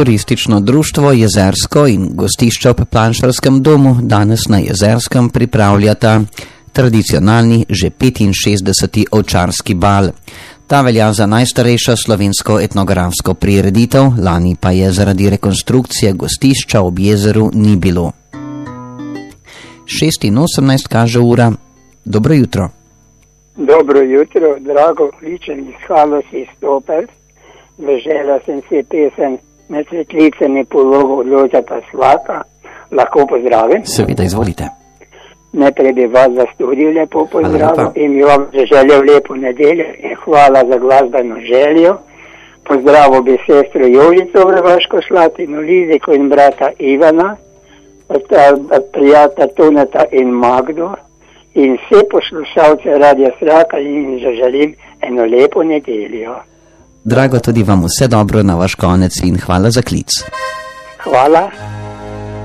Turistično društvo Jezersko in gostišče ob Planšarskem domu danes na Jezerskem pripravljata tradicionalni že 65. ovčarski bal. Ta velja za najstarejšo slovensko etnografsko prireditev, lani pa je zaradi rekonstrukcije gostišča ob jezeru ni bilo. 6:18 kaže ura. Dobro jutro. Dobro jutro, drago, kličem iz Haloz iz Topelj. Želela sem si pesem Med svetlicami pologo od Lojzeta Slaka. Lahko pozdravim? Seveda, izvolite. Najprej bi vas za studio lepo pozdravil in mi vam želel lepo nedeljo in hvala za glasbeno željo. Pozdravil bi sestro Jožico Vrvaško Slatino, Liziko in brata Ivana, prijatelja Toneta in Magdo in vse poslušalce Radia Sraka in želim eno lepo nedeljo. Drago, tudi vam vse dobro na vaš konec in hvala za klic. Hvala.